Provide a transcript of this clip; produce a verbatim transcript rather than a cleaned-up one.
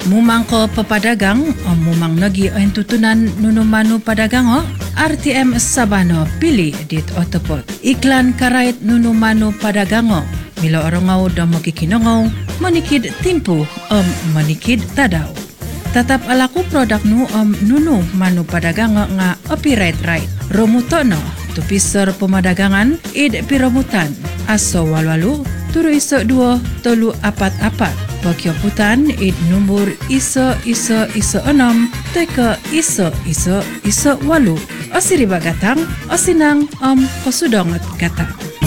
Mumang ko papadagang o mumang nagi o tutunan nuno manu padagang o R T M Sabano pili dit otopot. Iklan karait nuno manu padagang o milo orongaw da magikinongaw manikid timpu om manikid tadaw. Tatap alaku produk nu om nuno manu padagang o nga copyright right. Romuto no tupisor pemadagangan id piromutan aso walwalu turu iso duo tolu apat apat. Pagyoputan id number iso iso iso enam teka iso iso iso walu. O siriba gatang o sinang om kosudongot gatang.